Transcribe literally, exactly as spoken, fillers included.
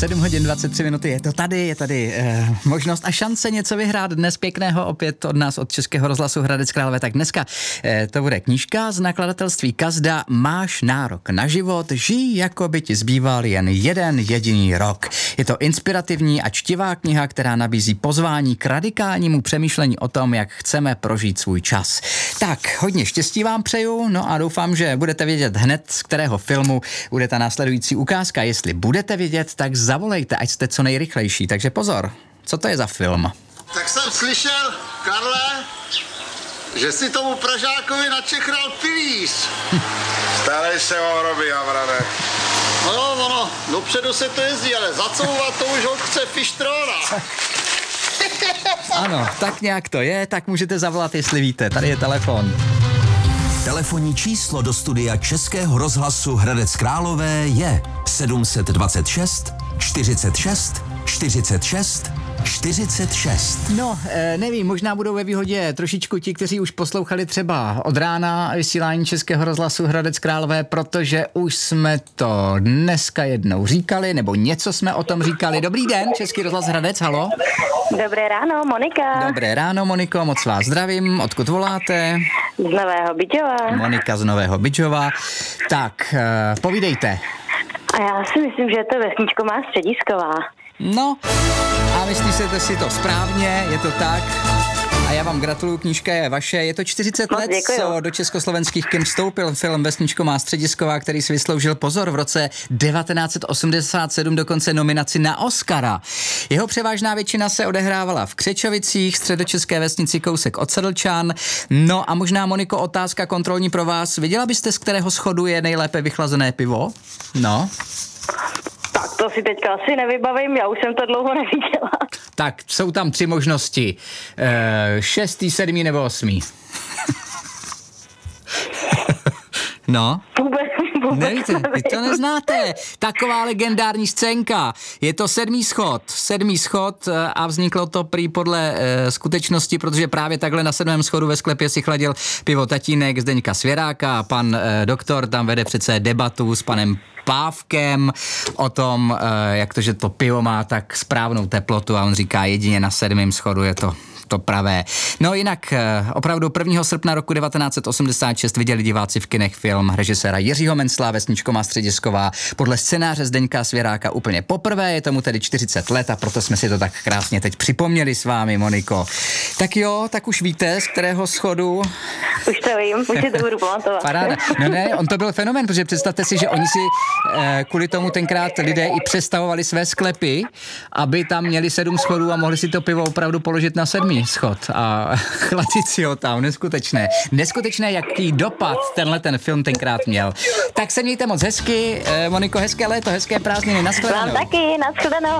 sedm hodin dvacet tři minuty, je to tady, je tady eh, možnost a šance něco vyhrát dnes pěkného opět od nás, od Českého rozhlasu Hradec Králové. Tak dneska eh, to bude knížka z nakladatelství Kazda, Máš nárok na život, žij, jako by ti zbýval jen jeden jediný rok. Je to inspirativní a čtivá kniha, která nabízí pozvání k radikálnímu přemýšlení o tom, jak chceme prožít svůj čas. Tak, hodně štěstí vám přeju, no a doufám, že budete vědět hned, z kterého filmu bude ta následující ukázka. Jestli budete vědět, tak zavolejte, ať jste co nejrychlejší. Takže pozor, co to je za film? Tak jsem slyšel, Karle, že si tomu Pražákovi načechral pilíř. Starej se o hroby, Havrane. No jo, ono, dopředu se to jezdí, ale zacouvat to už ho chce fištrona. Ano, tak nějak to je, tak můžete zavolat, jestli víte. Tady je telefon. Telefonní číslo do studia Českého rozhlasu Hradec Králové je sedm set dvacet šest čtyřicet šest čtyřicet šest čtyřicet šest. No, nevím, možná budou ve výhodě trošičku ti, kteří už poslouchali třeba od rána vysílání Českého rozhlasu Hradec Králové, protože už jsme to dneska jednou říkali, nebo něco jsme o tom říkali. Dobrý den, Český rozhlas Hradec, halo. Dobré ráno, Monika. Dobré ráno, Moniko, moc vás zdravím. Odkud voláte? Z Nového Bydžova. Monika z Nového Bydžova. Tak, povídejte. A já si myslím, že to vesničko má Středisková. No, a myslíte si to správně, je to tak. A já vám gratuluju, knížka je vaše. Je to čtyřicet let, co do československých kin vstoupil film Vesničko má Středisková, který si vysloužil pozor v roce devatenáct set osmdesát sedm dokonce nominaci na Oscara. Jeho převážná většina se odehrávala v Křečovicích, středočeské vesnici kousek od Sedlčan. No a možná, Moniko, otázka kontrolní pro vás. Viděla byste, z kterého schodu je nejlépe vychlazené pivo? No. Tak to si teďka asi nevybavím, já už jsem to dlouho neviděla. Tak jsou tam tři možnosti. E, šestý, sedmý nebo osmý. No. Vůbec, vůbec Nevíte, vy to neznáte. Taková legendární scénka. Je to sedmý schod. Sedmý schod a vzniklo to prý podle e, skutečnosti, protože právě takhle na sedmém schodu ve sklepě si chladil pivo tatínek Zdeňka Svěráka a pan e, doktor tam vede přece debatu s panem Pávkem o tom, e, jak to, že to pivo má tak správnou teplotu a on říká, jedině na sedmém schodu je to to pravé. No jinak opravdu prvního srpna roku devatenáct set osmdesát šest viděli diváci v kinech film režiséra Jiřího Mencla Vesničko má Středisková podle scénáře Zdeňka Svěráka úplně poprvé, je tomu tedy čtyřicet let a proto jsme si to tak krásně teď připomněli s vámi, Moniko. Tak jo, tak už víte, z kterého schodu? Už to vím, už si to budu pamatovat. Paráda. No ne, on to byl fenomén, protože představte si, že oni si eh, kvůli tomu tenkrát lidé i přestavovali své sklepy, aby tam měli sedm schodů a mohli si to pivo opravdu položit na sedmý schod a chladit si ho tam, neskutečné. Neskutečné, jaký dopad tenhle ten film tenkrát měl. Tak se mějte moc hezky, eh, Moniko, hezké léto, hezké prázdniny, nashledanou. Vám taky, nashledanou.